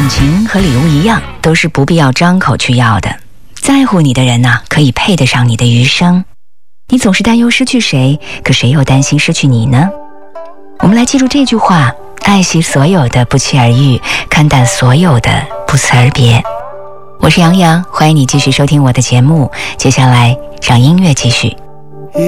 情和礼物一样，都是不必要张口去要的。在乎你的人呢，可以配得上你的余生。你总是担忧失去谁，可谁又担心失去你呢？我们来记住这句话：爱惜所有的不期而遇，看淡所有的不辞而别。我是杨洋，欢迎你继续收听我的节目。接下来让音乐继续。